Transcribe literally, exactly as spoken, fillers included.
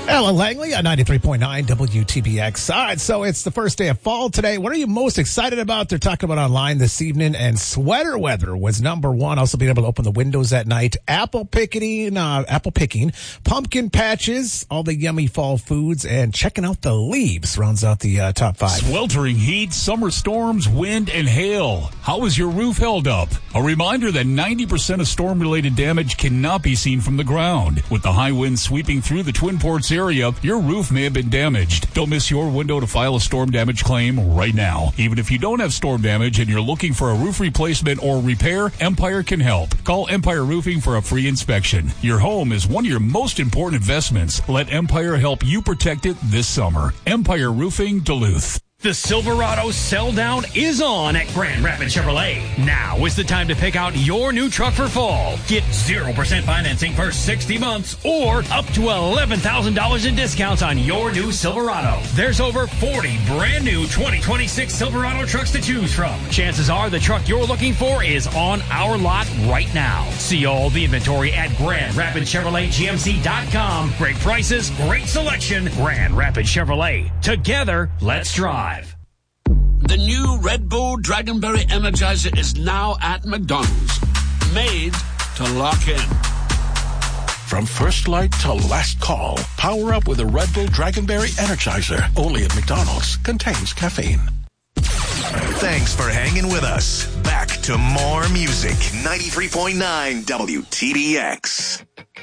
Ellen Langley on ninety-three point nine W T B X. All right, so it's the first day of fall today. What are you most excited about? They're talking about online this evening, and sweater weather was number one. Also being able to open the windows at night. Apple picking, uh, apple picking, pumpkin patches, all the yummy fall foods, and checking out the leaves rounds out the uh, top five. Sweltering heat, summer storms, wind, and hail. How is your roof held up? A reminder that ninety percent of storm-related damage cannot be seen from the ground. With the high winds sweeping through the Twin Ports area, your roof may have been damaged. Don't miss your window to file a storm damage claim right now. Even if you don't have storm damage and you're looking for a roof replacement or repair, Empire can help. Call Empire Roofing for a free inspection. Your home is one of your most important investments. Let Empire help you protect it this summer. Empire Roofing, Duluth. The Silverado sell down is on at Grand Rapids Chevrolet. Now is the time to pick out your new truck for fall. Get zero percent financing for sixty months or up to eleven thousand dollars in discounts on your new Silverado. There's over forty brand new twenty twenty-six Silverado trucks to choose from. Chances are the truck you're looking for is on our lot right now. See all the inventory at Grand Rapids Chevrolet G M C dot com. Great prices, great selection. Grand Rapids Chevrolet. Together, let's drive. The new Red Bull Dragonberry Energizer is now at McDonald's. Made to lock in. From first light to last call, power up with a Red Bull Dragonberry Energizer. Only at McDonald's. Contains caffeine. Thanks for hanging with us. Back to more music. ninety-three point nine W T B X.